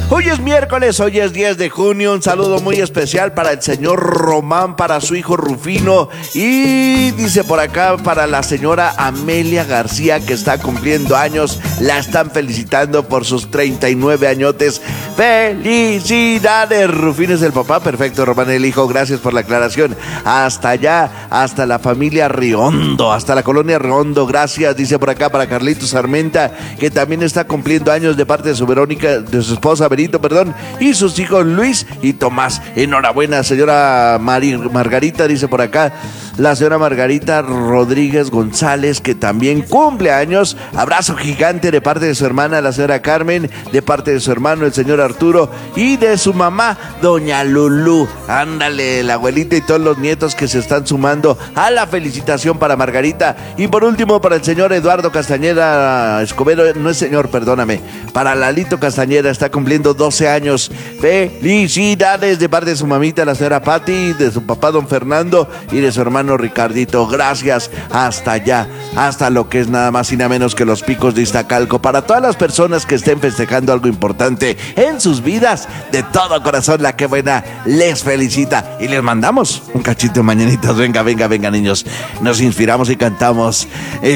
Hoy es miércoles, hoy es 10 de junio. Un saludo muy especial para el señor Román, para su hijo Rufino. Y dice por acá para la señora Amelia García, que está cumpliendo años. La están felicitando por sus 39 añotes. ¡Felicidades! Rufino es el papá, perfecto. Román el hijo, gracias por la aclaración. Hasta allá, hasta la familia Riondo, hasta la colonia Riondo, gracias. Dice por acá para Carlitos Armenta, que también está cumpliendo años de parte de su Verónica, de su esposa Benito, y sus hijos Luis y Tomás. Enhorabuena, señora Margarita, dice por acá la señora Margarita Rodríguez González, que también cumple años. Abrazo gigante de parte de su hermana, la señora Carmen, de parte de su hermano, el señor Arturo, y de su mamá, doña Lulú. Ándale, la abuelita y todos los nietos que se están sumando a la felicitación para Margarita. Y por último, para el señor Eduardo Castañeda Escobedo, no es señor, perdóname, para Lalito Castañeda, está cumpliendo 12 años. Felicidades de parte de su mamita, la señora Patti, de su papá, don Fernando, y de su hermano Ricardito. Gracias hasta allá, hasta lo que es nada más y nada menos que los Picos de Iztacalco. Para todas las personas que estén festejando algo importante en sus vidas, de todo corazón, la que buena les felicita. Y les mandamos un cachito de mañanitas. Venga, niños. Nos inspiramos y cantamos.